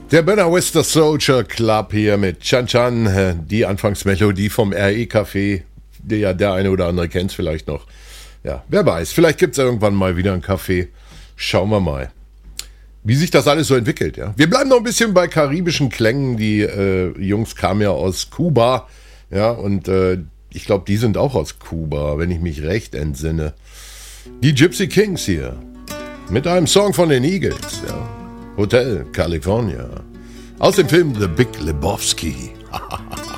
Der Benner Wester Soldier Club hier mit Chan Chan, die Anfangsmelodie vom RE-Café. Der eine oder andere kennt es vielleicht noch. Ja, wer weiß, vielleicht gibt es irgendwann mal wieder einen Café. Schauen wir mal, wie sich das alles so entwickelt. Ja. Wir bleiben noch ein bisschen bei karibischen Klängen. Die Jungs kamen ja aus Kuba. Ja, und ich glaube, die sind auch aus Kuba, wenn ich mich recht entsinne. Die Gypsy Kings hier. Mit einem Song von den Eagles. Ja. Hotel California. Aus dem Film The Big Lebowski.